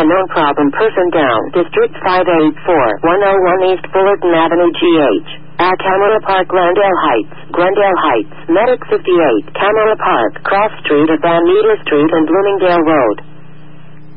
unknown problem person down. District 584, 101 East Fullerton Avenue GH. At Camera Park, Glendale Heights. Medic 58, Camera Park, Cross Street at Van Meter Street and Bloomingdale Road.